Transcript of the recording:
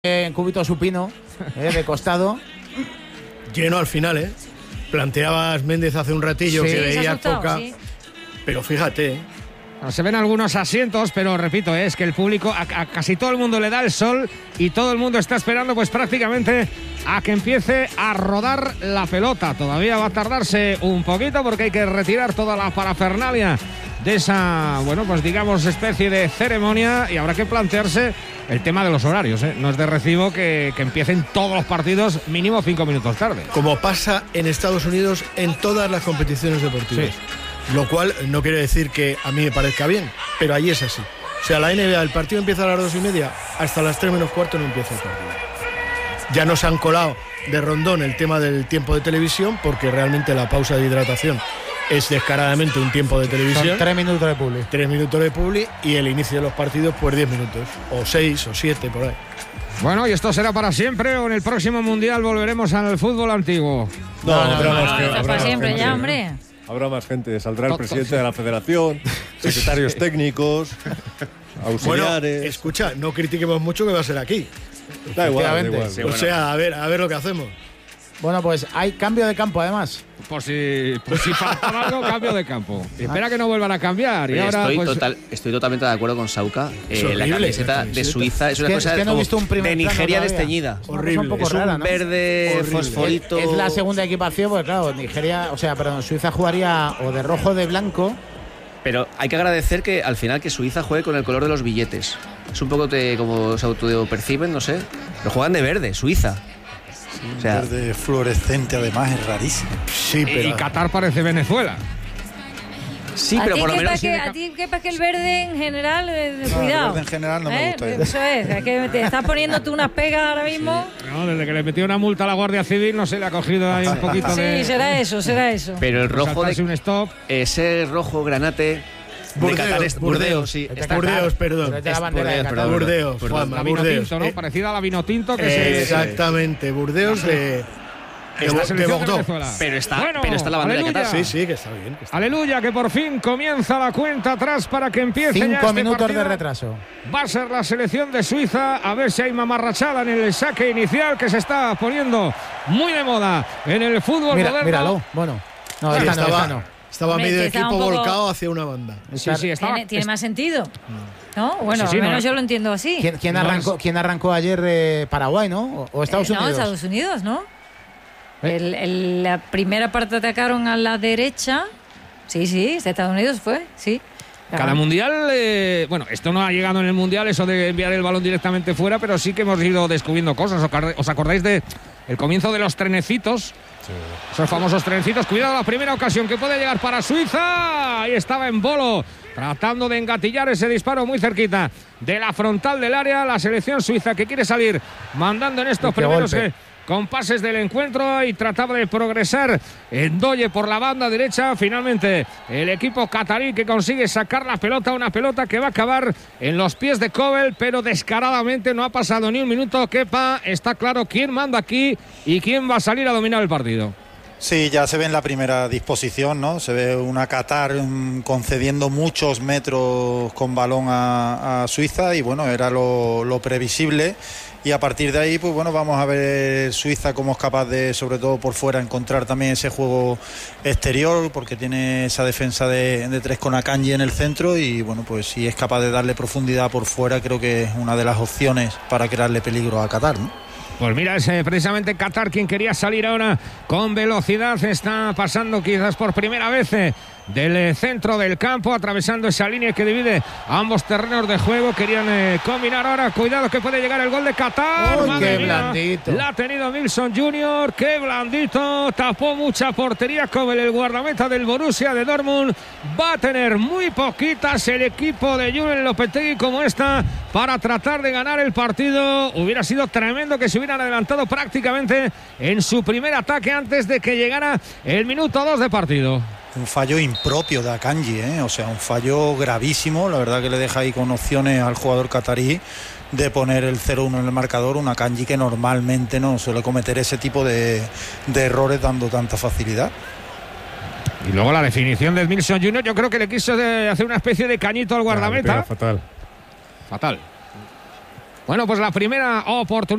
en cúbito supino, de costado. Lleno al final, Planteabas Méndez hace un ratillo que veías poca, sí. Pero fíjate, Bueno, se ven algunos asientos, pero repito, es que el público, a casi todo el mundo le da el sol y todo el mundo está esperando pues prácticamente a que empiece a rodar la pelota. Todavía va a tardarse un poquito porque hay que retirar toda la parafernalia de esa, bueno, pues digamos especie de ceremonia, y habrá que plantearse el tema de los horarios, No es de recibo que empiecen todos los partidos mínimo 5 minutos tarde. Como pasa en Estados Unidos en todas las competiciones deportivas. Sí. Lo cual no quiere decir que a mí me parezca bien, pero allí es así. O sea, la NBA, el partido empieza a las 2:30, hasta las 3 menos cuarto no empieza el partido. Ya nos han colado de rondón el tema del tiempo de televisión, porque realmente la pausa de hidratación es descaradamente un tiempo de televisión. Son 3 minutos de publi. 3 minutos de publi y el inicio de los partidos pues 10 minutos, o 6 o 7 por ahí. Bueno, ¿y esto será para siempre o en el próximo Mundial volveremos al fútbol antiguo? No, para siempre ya, hombre. Habrá más gente, saldrá el presidente de la federación, secretarios técnicos, auxiliares. Bueno, escucha, no critiquemos mucho que va a ser aquí. Da igual. Sí, o sea, a ver lo que hacemos. Bueno, pues hay cambio de campo además. Por si faltaba algo, cambio de campo. Espera que no vuelvan a cambiar. Oye, y ahora, estoy totalmente de acuerdo con Sauca. La camiseta de Suiza es una cosa no he visto un de Nigeria desteñida. Horrible. Es un poco rara, ¿no? Verde, horrible. Fosforito. Es la segunda equipación, porque claro, Suiza jugaría o de rojo o de blanco. Pero hay que agradecer que al final que Suiza juegue con el color de los billetes. Es un poco como se autoperciben, no sé. Pero juegan de verde, Suiza. O sea, verde fluorescente, además, es rarísimo. Sí, pero y Qatar parece Venezuela. Sí, pero por lo menos. ¿A ti qué pasa que el verde en general? Cuidado. El verde en general no me gusta. Eso es que te estás poniendo tú unas pegas ahora mismo. No, desde que le metió una multa a la Guardia Civil, no se le ha cogido ahí un poquito de. Sí, será eso. Pero el rojo de un stop. Ese rojo granate. Burdeos, sí. Burdeos, perdón. Burdeos, la vino tinto, ¿no? Parecida a la vino tinto que exactamente, Burdeos de Bordeaux. Pero está la bandera de Qatar. Sí, que está bien. Aleluya, que por fin comienza la cuenta atrás para que empiece 5 ya este minutos partido. De retraso. Va a ser la selección de Suiza, a ver si hay mamarrachada en el saque inicial que se está poniendo muy de moda en el fútbol moderno. Míralo, bueno. No, esta no. Estaba medio equipo volcado hacia una banda. Sí, estaba. ¿Tiene más sentido? ¿No? Bueno, al menos yo lo entiendo así. ¿Quién arrancó ayer? Paraguay, ¿no? ¿O Estados Unidos? No, Estados Unidos, ¿no? La primera parte atacaron a la derecha. Sí, Estados Unidos fue, sí. Cada mundial, bueno, esto no ha llegado en el mundial, eso de enviar el balón directamente fuera, pero sí que hemos ido descubriendo cosas. ¿Os acordáis de el comienzo de los trenecitos? Sí. Esos famosos trenecitos. Cuidado, la primera ocasión que puede llegar para Suiza. Ahí estaba en Bolo, tratando de engatillar ese disparo muy cerquita de la frontal del área. La selección suiza que quiere salir mandando en estos primeros compases del encuentro y trataba de progresar en Doye por la banda derecha. Finalmente el equipo catarí que consigue sacar la pelota, una pelota que va a acabar en los pies de Kobel, pero descaradamente. No ha pasado ni un minuto. Kepa, está claro quién manda aquí y quién va a salir a dominar el partido. Sí, ya se ve en la primera disposición, ¿no? Se ve una Qatar concediendo muchos metros con balón a Suiza y bueno, era lo previsible. Y a partir de ahí, pues bueno, vamos a ver Suiza cómo es capaz de, sobre todo por fuera, encontrar también ese juego exterior, porque tiene esa defensa de tres con Akanji en el centro y bueno, pues si es capaz de darle profundidad por fuera, creo que es una de las opciones para crearle peligro a Qatar, ¿no? Pues mira, es precisamente Qatar quien quería salir ahora con velocidad. Está pasando quizás por primera vez del centro del campo, atravesando esa línea que divide ambos terrenos de juego. Querían combinar ahora. Cuidado que puede llegar el gol de Qatar. ¡Qué blandito! La ha tenido Milson Junior. ¡Qué blandito! Tapó mucha portería con el guardameta del Borussia de Dortmund. Va a tener muy poquitas el equipo de Julen Lopetegui como esta para tratar de ganar el partido. Hubiera sido tremendo que se hubieran adelantado prácticamente en su primer ataque antes de que llegara el minuto 2 de partido. Un fallo impropio de Akanji, o sea, un fallo gravísimo. La verdad que le deja ahí con opciones al jugador catarí de poner el 0-1 en el marcador. Un Akanji que normalmente no suele cometer ese tipo de errores dando tanta facilidad. Y luego la definición de Milson Junior, yo creo que le quiso hacer una especie de cañito al guardameta. Fatal. Bueno, pues la primera oportunidad